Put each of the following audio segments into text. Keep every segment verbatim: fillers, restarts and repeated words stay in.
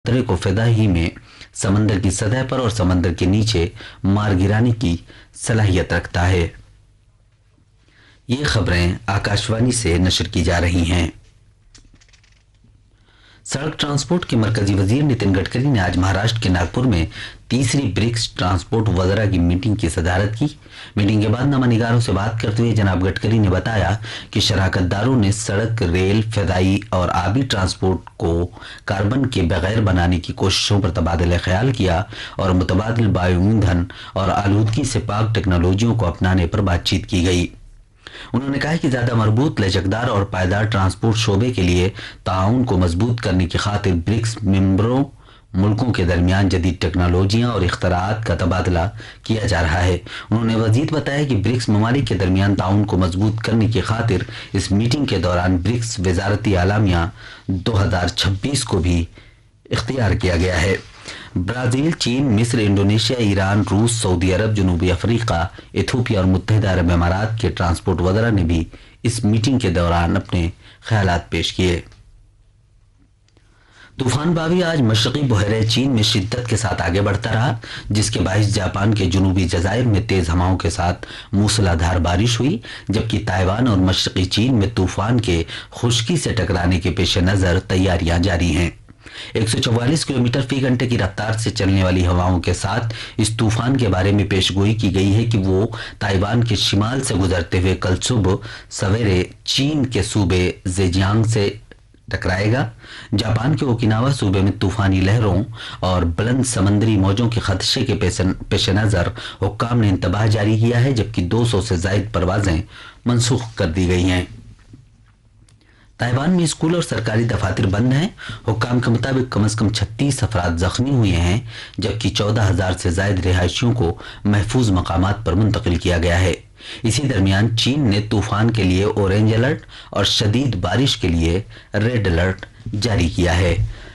खतरे को फिदाई में समंदर की सतह पर और समंदर के नीचे मार गिराने की सलाहियत रखता है। ये खबरें आकाशवाणी से नशर की जा रही हैं। सड़क ट्रांसपोर्ट के मरकजी वजीर नितिन गडकरी ने आज महाराष्ट्र के नागपुर में तीसरी ब्रिक्स ट्रांसपोर्ट वज़रा की मीटिंग की सदारत की। मीटिंग के बाद नमानिगारों से बात करते हुए जनाब गडकरी ने बताया कि शराकतदारों ने सड़क, रेल, फिदाई और आबी ट्रांसपोर्ट को कार्बन के बगैर बनाने की कोशिशों पर तबादला ख्याल किया और मुतबादिल बायो ईंधन और आलूदगी से पाक टेक्नोलॉजियों को अपनाने पर बातचीत की गई। उन्होंने कहा कि ज्यादा मजबूत, लचकदार और पायदार ट्रांसपोर्ट शोबे के लिए ताउन को मजबूत करने की खातिर ब्रिक्स मेंबरों मुल्कों के दरमियान जदीद टेक्नोलॉजियां और इख्तराआत का तबादला किया जा रहा है। उन्होंने मजीद बताया कि ब्रिक्स ममालिक के दरमियान ताउन को मजबूत करने की खातिर इस मीटिंग के दौरान ब्रिक्स वजारती आलामिया दो हजार छब्बीस को भी इख्तियार किया गया है। ब्राजील, चीन, मिस्र, इंडोनेशिया, ईरान, रूस, सऊदी अरब, जनूबी अफ्रीका, इथोपिया और मुत्तहिदा अरब अमारात के ट्रांसपोर्ट वज़रा ने भी इस मीटिंग के दौरान अपने ख्यालात पेश किए। तूफान बावी आज मशरकी बहरे चीन में शिद्दत के साथ आगे बढ़ता रहा, जिसके बायस जापान के जनूबी जजायर में तेज हवाओं के साथ मूसलाधार बारिश हुई, जबकि ताइवान और मशरकी चीन में तूफान के खुश्की से टकराने के पेश नजर तैयारियां जारी हैं। एक सौ चौवालीस किलोमीटर फी घंटे की रफ्तार से चलने वाली हवाओं के साथ इस तूफान के बारे में पेशगोई की गई है कि वो ताइवान के शिमाल से गुजरते हुए कल सुबह सवेरे चीन के सूबे जेजियांग से टकराएगा। जापान के ओकिनावा सूबे में तूफानी लहरों और बुलंद समंदरी मौजों के खदशे के पेश नजर हुक्काम ने इंतबाह जारी किया है, जबकि दो सौ से जायद परवाजें मनसूख कर दी गई हैं। ताइवान में स्कूल और सरकारी दफातर बंद हैं। हुक्काम के मुताबिक कम से कम छत्तीस अफराद जख्मी हुए हैं, जबकि चौदह हजार से जायद रिहायशियों को महफूज मकामात पर मुंतकिल किया गया है। इसी दरमियान चीन ने तूफान के लिए ऑरेंज अलर्ट और शदीद बारिश के लिए रेड अलर्ट जारी किया है।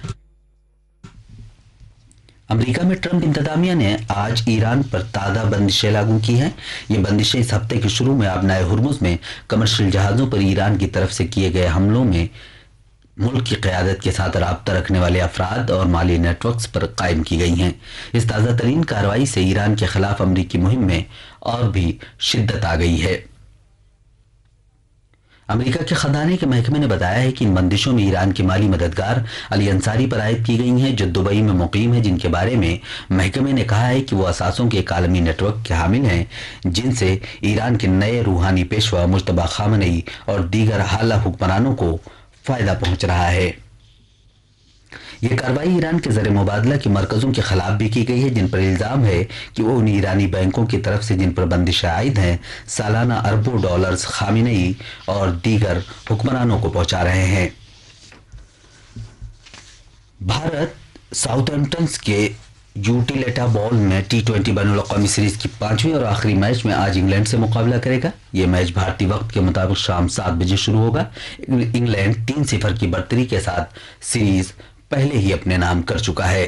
अमेरिका में ट्रंप इंतजामिया ने आज ईरान पर ताज़ा बंदिशें लागू की हैं। ये बंदिशें इस हफ्ते के शुरू में आबनाए हुर्मुज़ में कमर्शियल जहाज़ों पर ईरान की तरफ से किए गए हमलों में मुल्क की क़यादत के साथ राब्ता रखने वाले अफराद और माली नेटवर्क्स पर कायम की गई हैं। इस ताज़ा तरीन कार्रवाई से ईरान के खिलाफ अमरीकी मुहिम में और भी शिद्दत आ गई है। अमेरिका के खजाने के महकमे ने बताया है कि इन बंदिशों में ईरान के माली मददगार अली अंसारी पर आयद की गई हैं, जो दुबई में मुकीम है, जिनके बारे में महकमे ने कहा है कि वो असासों के एक आलमी नेटवर्क के हामिल हैं, जिनसे ईरान के नए रूहानी पेशवा मुज्तबा खामनेई और दीगर आला हुक्मरानों को फायदा पहुंच रहा है। यह कार्रवाई ईरान के ज़र मुबादला के मरकजों के खिलाफ भी की गई है, जिन पर इल्जाम है कि वो उन ईरानी बैंकों की तरफ से जिन पर बंदिशें आयद हैं, सालाना अरबों डॉलर्स खामिनेई और दीगर हुक्मरानों को पहुंचा रहे हैं। भारत साउथहैम्पटन के यूटिलेटा बॉल में टी ट्वेंटी बैनुल अक़वामी सीरीज की पांचवीं और आखिरी मैच में आज इंग्लैंड से मुकाबला करेगा। यह मैच भारतीय वक्त के मुताबिक शाम सात बजे शुरू होगा। इंग्लैंड तीन सिफर की बढ़तरी के साथ सीरीज पहले ही अपने नाम कर चुका है।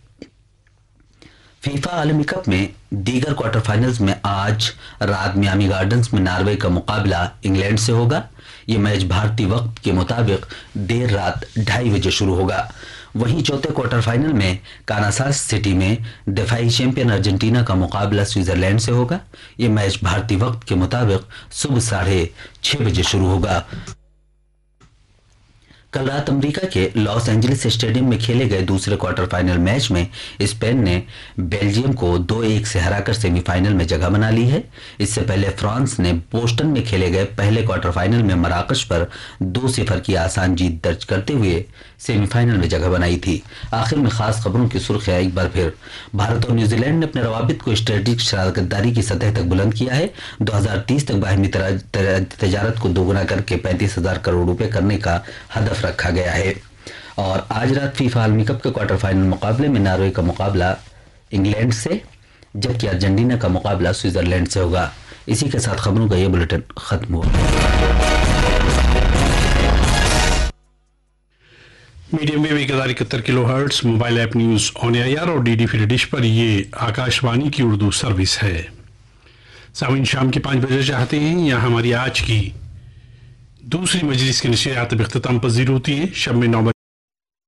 फीफा आलमी कप में दीगर क्वार्टर फाइनल्स में आज रात मियामी गार्डन्स में नॉर्वे का मुकाबला इंग्लैंड से होगा। यह मैच भारतीय वक्त के मुताबिक देर रात ढाई बजे शुरू होगा। वहीं चौथे क्वार्टर फाइनल में कानासास सिटी में दिफाई चैंपियन अर्जेंटीना का मुकाबला स्विट्जरलैंड से होगा। यह मैच भारतीय वक्त के मुताबिक सुबह साढ़े छह बजे शुरू होगा। कल रात अमेरिका के लॉस एंजलिस स्टेडियम में खेले गए दूसरे क्वार्टर फाइनल मैच में स्पेन ने बेल्जियम को दो एक से हराकर सेमीफाइनल में जगह बना ली है। इससे पहले फ्रांस ने बोस्टन में खेले गए पहले क्वार्टर फाइनल में मराकश पर दो सिफर की आसान जीत दर्ज करते हुए सेमीफाइनल में जगह बनाई थी। आखिर में खास खबरों की सुर्खियां एक बार फिर। भारत और न्यूजीलैंड ने अपने रवाबित को स्ट्रेटेजिक शराकतदारी की सतह तक बुलंद किया है। दो हजार तीस तक बाहमी तजारत को दोगुना करके पैंतीस हजार करोड़ रुपए करने का हदफ रखा गया है। और आज रात फीफा आलमी कप के क्वार्टर फाइनल मुकाबले में नॉर्वे का मुकाबला इंग्लैंड से, जबकि अर्जेंटीना का मुकाबला स्विट्जरलैंड से होगा। इसी के साथ खबरों का यह बुलेटिन खत्म हुआ। मीडियम वेव एक हजार इकहत्तर kilo hertz, mobile app news on air और डी डी फ्री डिश पर ये आकाशवाणी की उर्दू सर्विस है। सामीन शाम के पाँच बजे चाहते हैं यहाँ हमारी आज की दूसरी मजलिस की नशियात अब इख्तिताम पजीर होती है। शब में नौ